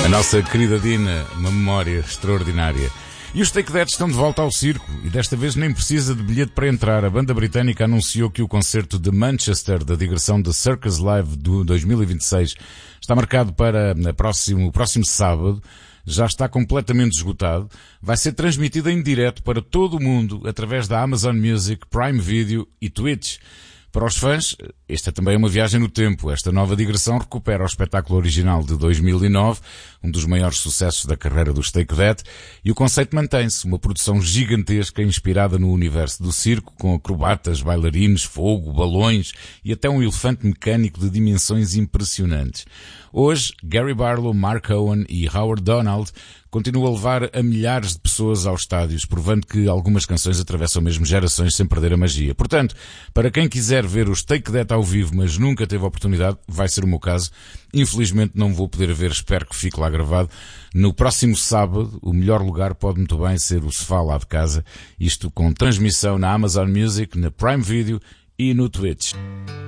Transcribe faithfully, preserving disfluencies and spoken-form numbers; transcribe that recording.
A nossa querida Dina, uma memória extraordinária. E os Take That estão de volta ao circo e desta vez nem precisa de bilhete para entrar. A banda britânica anunciou que o concerto de Manchester da digressão da Circus Live do dois mil e vinte e seis está marcado para o próximo, próximo sábado. Já está completamente esgotado. Vai ser transmitido em direto para todo o mundo através da Amazon Music, Prime Video e Twitch. Para os fãs, esta também é uma viagem no tempo. Esta nova digressão recupera o espetáculo original de dois mil e nove, um dos maiores sucessos da carreira dos Take That, e o conceito mantém-se, uma produção gigantesca inspirada no universo do circo, com acrobatas, bailarinos, fogo, balões e até um elefante mecânico de dimensões impressionantes. Hoje, Gary Barlow, Mark Owen e Howard Donald continuam a levar a milhares de pessoas aos estádios, provando que algumas canções atravessam mesmo gerações sem perder a magia. Portanto, para quem quiser ver os Take That ao vivo, mas nunca teve a oportunidade, vai ser o meu caso. Infelizmente não vou poder ver, espero que fique lá gravado. No próximo sábado, o melhor lugar pode muito bem ser o sofá lá de casa, isto com transmissão na Amazon Music, na Prime Video e no Twitch.